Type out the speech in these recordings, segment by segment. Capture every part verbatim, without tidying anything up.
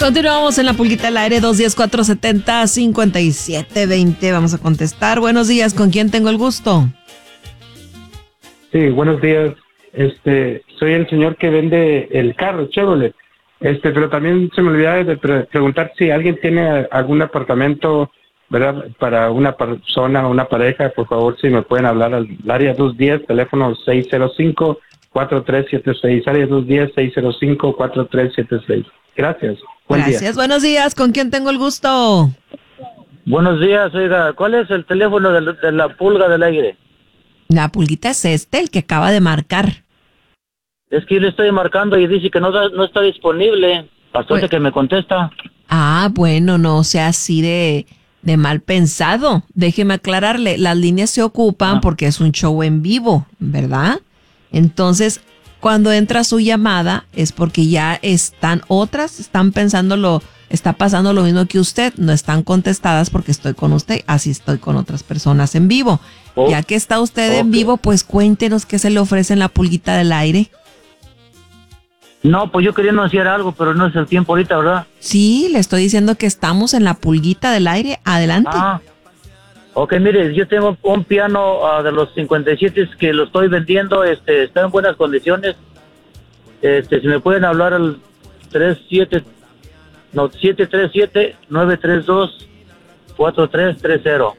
Continuamos en la pulguita al aire, dos uno cero, cuatro siete cero, cinco siete dos cero. Vamos a contestar. Buenos días, ¿con quién tengo el gusto? Sí, buenos días. Este, soy el señor que vende el carro Chevrolet. Este, pero también se me olvidaba de pre- preguntar si alguien tiene algún apartamento, ¿verdad? Para una persona o una pareja, por favor, si me pueden hablar al área dos uno cero, teléfono seis cero cinco, cuatro tres siete seis, área dos uno cero, seis cero cinco, cuatro tres siete seis. Gracias. Buen Gracias, día. buenos días, ¿con quién tengo el gusto? Buenos días, oiga, ¿cuál es el teléfono de, de la pulga del aire? La pulguita es este, el que acaba de marcar. Es que yo le estoy marcando y dice que no, da- no está disponible. Bastante Pues- que me contesta. Ah, bueno, no sea así de, de mal pensado. Déjeme aclararle, las líneas se ocupan Ah. porque es un show en vivo, ¿verdad? Entonces, cuando entra su llamada es porque ya están otras, están pensando lo, está pasando lo mismo que usted, no están contestadas porque estoy con usted, así estoy con otras personas en vivo. Oh, Ya que está usted en ok. vivo, pues cuéntenos qué se le ofrece en la pulguita del aire. No, pues yo quería anunciar algo, pero no es el tiempo ahorita, ¿verdad? Sí, le estoy diciendo que estamos en la pulguita del aire, adelante. Ah, ok, mire, yo tengo un piano ah, de los cincuenta y siete que lo estoy vendiendo, este, está en buenas condiciones. Este, si me pueden hablar al tres siete, no, siete tres siete, nueve tres dos, cuatro tres tres cero.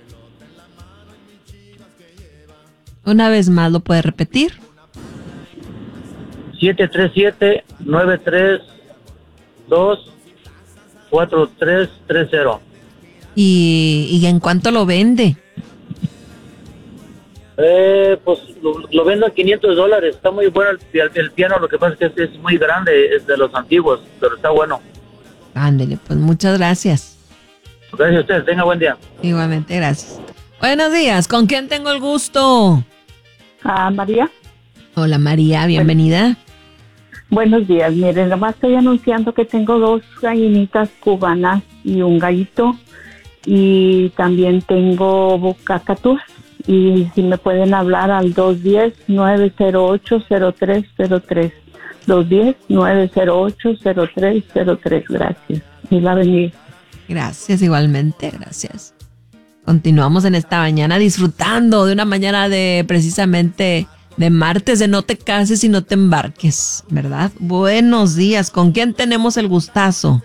Una vez más, ¿lo puede repetir? siete tres siete, nueve tres dos, cuatro tres tres cero. ¿Y, y en cuánto lo vende? Eh, pues lo, lo vendo a quinientos dólares. Está muy bueno el, el- el piano. Lo que pasa es que es, es muy grande, es de los antiguos, pero está bueno. Ándele, pues muchas gracias. Gracias a ustedes. Tenga buen día. Igualmente, gracias. Buenos días, ¿con quién tengo el gusto? Ah, María, Hola María, bienvenida. buenos días. Miren, nomás estoy anunciando que tengo dos gallinitas cubanas y un gallito. Y también tengo cacatúas. Y si me pueden hablar al dos uno cero, nueve cero ocho, cero tres cero tres. dos uno cero, nueve cero ocho, cero tres cero tres. Gracias. Y la bendiga. Gracias, igualmente, gracias. Continuamos en esta mañana disfrutando de una mañana de precisamente de martes, de no te cases y no te embarques, ¿verdad? Buenos días, ¿con quién tenemos el gustazo?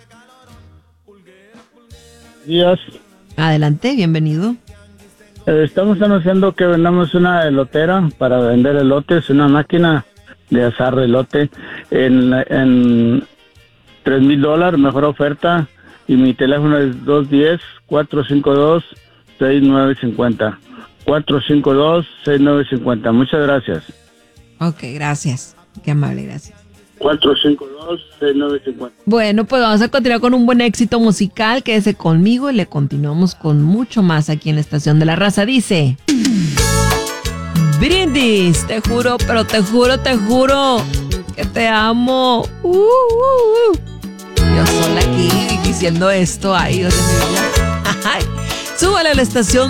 Días. Adelante, bienvenido. Eh, estamos anunciando que vendamos una elotera para vender elotes, una máquina de asar elote en, en tres mil dólares, mejor oferta, y mi teléfono es dos uno cero, cuatro cinco dos, seis nueve cinco cero. cuatro cinco dos, seis nueve cinco cero. Muchas gracias. Ok, gracias. Qué amable, gracias. cuatro cinco dos, seis nueve cinco cero. Bueno, pues vamos a continuar con un buen éxito musical. Quédese conmigo y le continuamos con mucho más aquí en la Estación de la Raza. Dice: Brindis, te juro, pero te juro, te juro que te amo. Uh, uh, uh. Yo sola aquí diciendo esto. Ay, Dios de mi vida. Ay, súbale a la estación.